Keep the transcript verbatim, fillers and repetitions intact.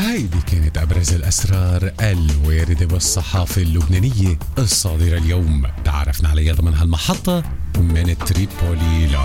هيدي كانت أبرز الأسرار الواردة بالصحافة اللبنانية الصادرة اليوم، تعرفنا عليها ضمن هالمحطة من تريبولي.